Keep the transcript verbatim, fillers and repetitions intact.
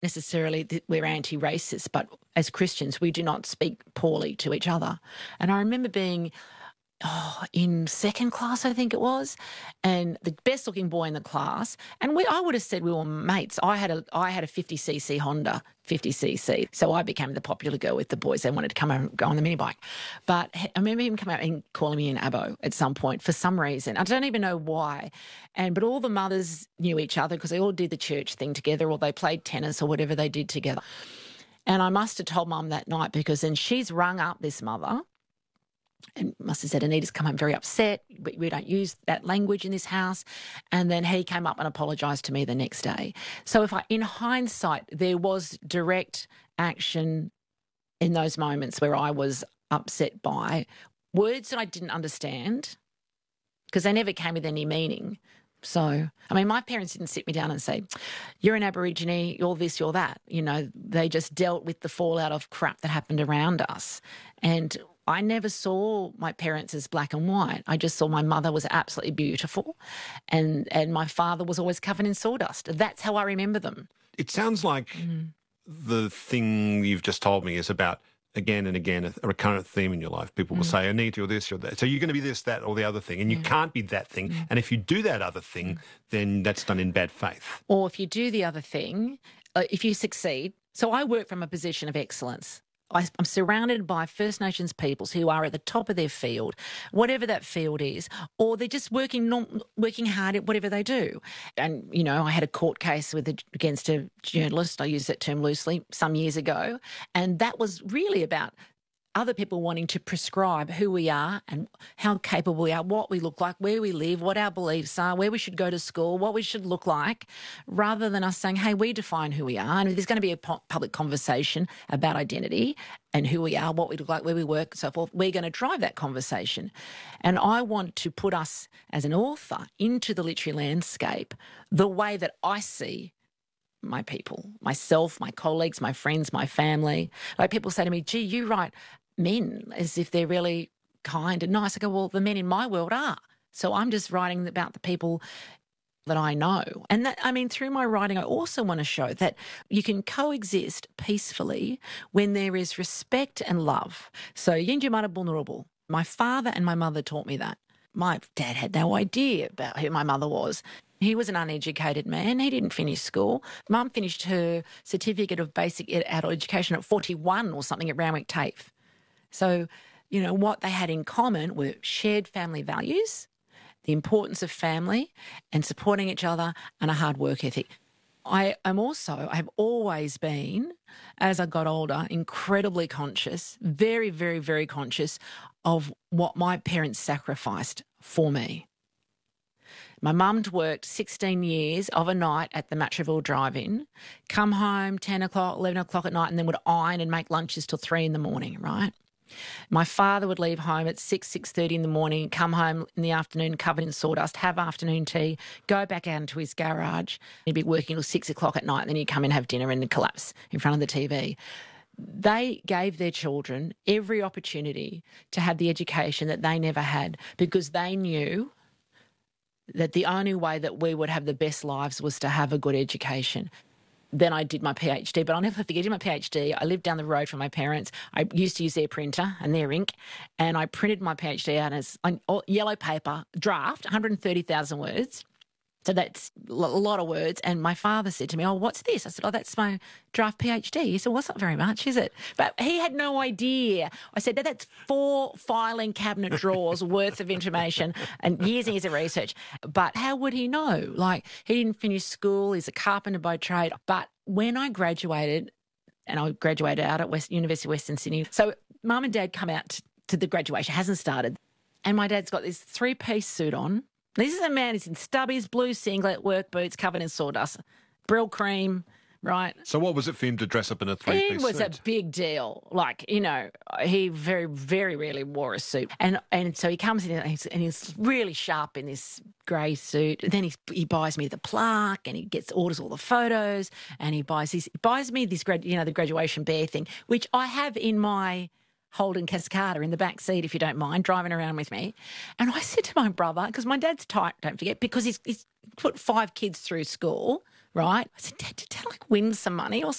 necessarily that we're anti-racist, but as Christians, we do not speak poorly to each other. And I remember being oh, in second class, I think it was, and the best-looking boy in the class, and we, I would have said we were mates. I had a, I had a fifty c c Honda, fifty c c, so I became the popular girl with the boys. They wanted to come and go on the mini bike. But I remember him coming out and calling me an abo at some point for some reason. I don't even know why. And but all the mothers knew each other because they all did the church thing together, or they played tennis or whatever they did together. And I must have told Mum that night, because then she's rung up this mother and must have said, Anita's come home very upset. We, we don't use that language in this house. And then he came up and apologised to me the next day. So if I, in hindsight, there was direct action in those moments where I was upset by words that I didn't understand, because they never came with any meaning. So, I mean, my parents didn't sit me down and say, you're an Aborigine, you're this, you're that. You know, they just dealt with the fallout of crap that happened around us. And I never saw my parents as black and white. I just saw my mother was absolutely beautiful, and, and my father was always covered in sawdust. That's how I remember them. It sounds like mm. the thing you've just told me is about, again and again, a, a recurrent theme in your life. People will mm. say, Anita, you're this, you're that. So you're going to be this, that, or the other thing, and you yeah. can't be that thing. Mm. And if you do that other thing, then that's done in bad faith. Or if you do the other thing, uh, if you succeed. So I work from a position of excellence. I, I'm surrounded by First Nations peoples who are at the top of their field, whatever that field is, or they're just working non, working hard at whatever they do. And, you know, I had a court case with a, against a journalist, I use that term loosely, some years ago, and that was really about other people wanting to prescribe who we are and how capable we are, what we look like, where we live, what our beliefs are, where we should go to school, what we should look like, rather than us saying, hey, we define who we are. And there's going to be a public conversation about identity and who we are, what we look like, where we work, and so forth. We're going to drive that conversation. And I want to put us as an author into the literary landscape the way that I see my people, myself, my colleagues, my friends, my family. Like people say to me, gee, you write men as if they're really kind and nice. I go, well, the men in my world are. So I'm just writing about the people that I know. And that, I mean, through my writing, I also want to show that you can coexist peacefully when there is respect and love. So Yinju Mara vulnerable. My father and my mother taught me that. My dad had no idea about who my mother was. He was an uneducated man. He didn't finish school. Mum finished her certificate of basic adult education at forty-one or something at Randwick TAFE. So, you know, what they had in common were shared family values, the importance of family and supporting each other, and a hard work ethic. I am also, I have always been, as I got older, incredibly conscious, very, very, very conscious of what my parents sacrificed for me. My mum'd worked sixteen years of a night at the Matraville Drive-In, come home ten o'clock, eleven o'clock at night, and then would iron and make lunches till three in the morning, right? My father would leave home at six, six thirty in the morning, come home in the afternoon covered in sawdust, have afternoon tea, go back out into his garage. He'd be working till six o'clock at night, and then he'd come in, have dinner and collapse in front of the T V. They gave their children every opportunity to have the education that they never had, because they knew that the only way that we would have the best lives was to have a good education. Then I did my PhD, but I'll never forget, I did my PhD. I lived down the road from my parents. I used to use their printer and their ink, and I printed my PhD out as on yellow paper, draft, one hundred thirty thousand words. So that's a lot of words. And my father said to me, oh, what's this? I said, oh, that's my draft PhD. He said, well, that's not very much, is it? But he had no idea. I said, that's four filing cabinet drawers worth of information and years and years of research. But how would he know? Like, he didn't finish school. He's a carpenter by trade. But when I graduated, and I graduated out at West, University of Western Sydney, so Mum and Dad come out to, to the graduation, hasn't started, and my dad's got this three-piece suit on. This is a man who's in stubbies, blue singlet, work boots, covered in sawdust, Brill cream, right? So what was it for him to dress up in a three-piece suit? It was suit? a big deal. Like, you know, he very, very rarely wore a suit. And and so he comes in and he's, and he's really sharp in this grey suit. And then he, he buys me the plaque and he gets orders all the photos and he buys, this, he buys me this, grad, you know, the graduation bear thing, which I have in my Holden Cascada in the back seat, if you don't mind, driving around with me. And I said to my brother, because my dad's tight, don't forget, because he's, he's put five kids through school, right? I said, Dad, did Dad like win some money or